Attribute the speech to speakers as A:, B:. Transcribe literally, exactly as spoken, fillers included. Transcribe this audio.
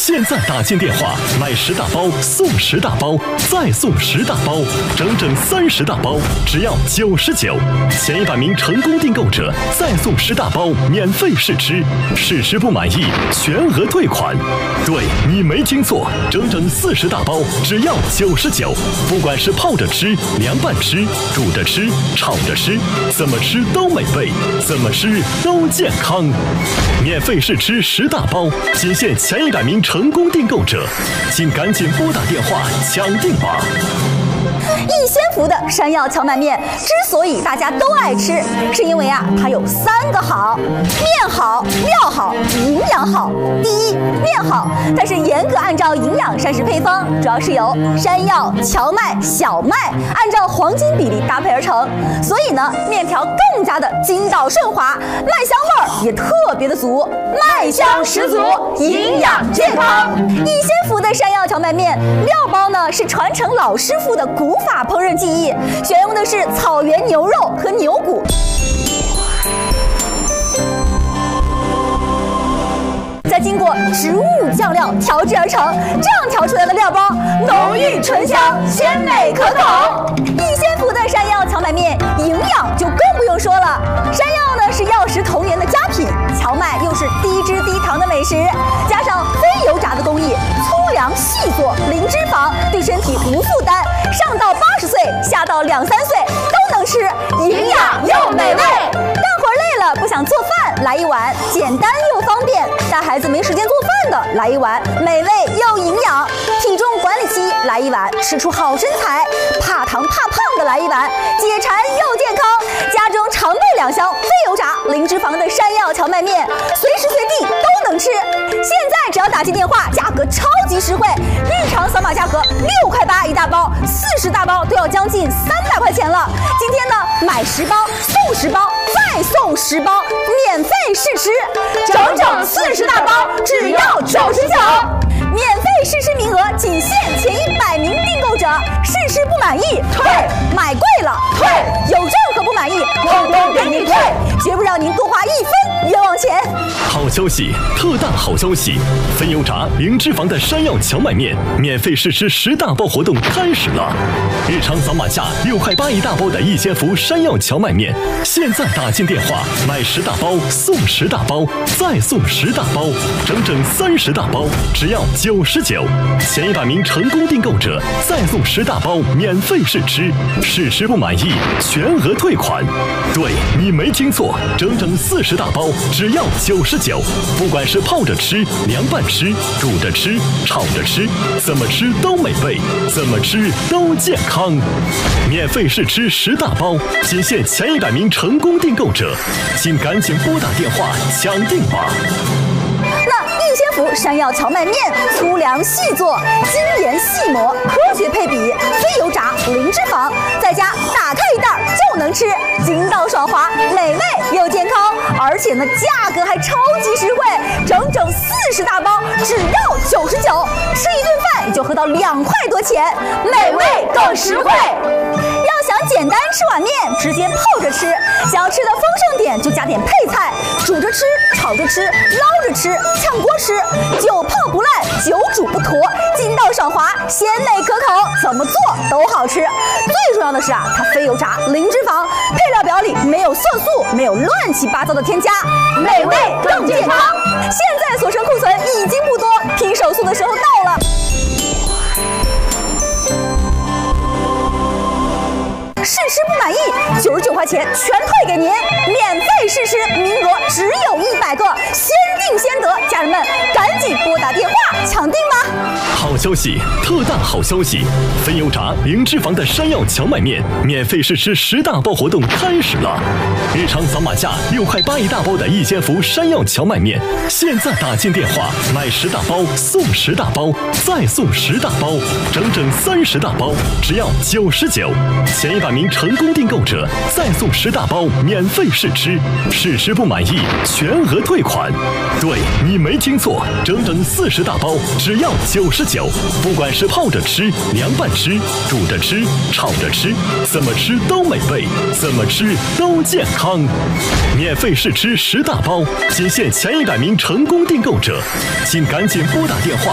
A: 现在打进电话买十大包送十大包，再送十大包，整整三十大包，只要九十九。前一百名成功订购者再送十大包免费试吃，试吃不满意全额退款。对，你没听错，整整四十大包，只要九十九。不管是泡着吃、凉拌吃、煮着吃、炒着吃，怎么吃都美味，怎么吃都健康。免费试吃十大包，仅限前一百名成功订购者，请赶紧拨打电话抢订吧。
B: 逸仙福的山药荞麦面之所以大家都爱吃，是因为啊，它有三个好：面好、料好、营养好。第一，面好，它是严格按照营养膳食配方，主要是由山药、荞麦、小麦按照黄金比例搭配而成，所以呢，面条更加的筋道顺滑，麦香味儿也特别的足，麦香十足，营养健康。逸仙福的山药荞麦面料包呢，是传承老师傅的古法烹饪技艺，选用的是草原牛肉和牛骨。再经过植物酱料调制而成，这样调出来的料包浓郁醇香，鲜美可口。逸仙福的山药荞麦面营养就更不用说了，山药呢是药食同源的佳品，荞麦又是低脂低糖的美食，加上非油炸的工艺，粗粮细做，零脂肪，对身体无负担，上到八十岁，下到两三岁都能吃，营养又美味。干活累了不想做饭，来一碗简单又方便；带孩子没时间做饭的，来一碗美味又营养；体重管理期来一碗吃出好身材；怕糖怕胖的来一碗解馋又健康。家中常备两箱非油炸零脂肪的山药荞麦面，随时随地都能吃。现在只要打进电话，价格超级实惠，日常扫码价格六块八一大包，四十大包都要将近三百块钱了。今天呢，买十包送十包，再送十包，免费试吃，整整四十大包，只要九十九。免费试吃名额仅限前一百名订购者，试吃不满意退，买贵了退，有任何不满意通通给您退，绝不让您多花一分冤枉钱。
A: 好消息，特大好消息！非油炸零脂肪的山药荞麦面免费试吃十大包活动开始了！日常扫码价六块八一大包的逸仙福山药荞麦面，现在打进电话买十大包送十大包，再送十大包，整整三十大包，只要九十九。前一百名成功订购者再送十大包免费试吃，试吃不满意全额退款。对，你没听错，整整四十大包，只要九十九。不管是泡着吃、凉拌吃、煮着吃、炒着吃，怎么吃都美味，怎么吃都健康。免费试吃十大包，仅限前一百名成功订购者，请赶紧拨打电话抢订吧。
B: 逸仙福山药荞麦面粗粮细做，精研细磨，科学配比，非油炸零脂肪，在家打开一袋就能吃，筋道爽滑，美味又健康，而且呢价格还超级实惠，整整四十大包，只要九十九，吃一顿饭也就喝到两块多钱，美味更实惠。要想简单吃碗面，直接泡着吃；想要吃的丰盛点，就加点配菜，煮着吃、炒着吃、捞着吃、炝锅吃，久泡不烂，久煮不坨，筋道爽滑，鲜美可口，怎么做都好吃。最重要的是啊，它非油炸，零脂肪，配料表里没有色素，没有乱七八糟的添加，美味更健康。现在所剩库存已经不多，拼手速的时候到了。试吃不满意，九十九块钱全退给您，免费试吃，名额只有一百个，先定先得，家人们赶紧拨打电话抢订吧！
A: 好消息，特大好消息！非油炸零脂肪的山药荞麦面免费试吃十大包活动开始了！日常扫码价六块八一大包的逸仙福山药荞麦面，现在打进电话买十大包送十大包，再送十大包，整整三十大包，只要九十九。前一百名成功订购者再送十大包免费试吃，试吃不满意全额退款。对，你没听错，整整四十大包，只要九十九。不管是泡着吃、凉拌吃、煮着吃、炒着吃，怎么吃都美味，怎么吃都健康。免费试吃十大包，仅限前一百名成功订购者，请赶紧拨打电话